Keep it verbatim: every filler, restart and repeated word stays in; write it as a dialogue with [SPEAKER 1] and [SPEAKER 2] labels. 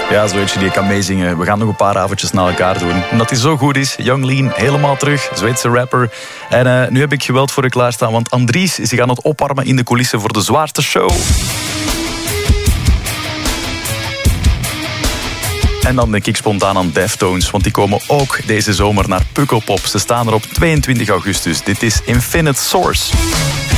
[SPEAKER 1] Ja, zo weet je, die kan meezingen. We gaan nog een paar avondjes na elkaar doen. Omdat hij zo goed is. Young Lean, helemaal terug. Zweedse rapper. En uh, nu heb ik geweld voor je klaarstaan. Want Andries is zich aan het opwarmen in de coulissen voor de zwaarste show. En dan denk ik spontaan aan Deftones. Want die komen ook deze zomer naar Pukkelpop. Ze staan er op tweeëntwintig augustus. Dit is Infinite Source.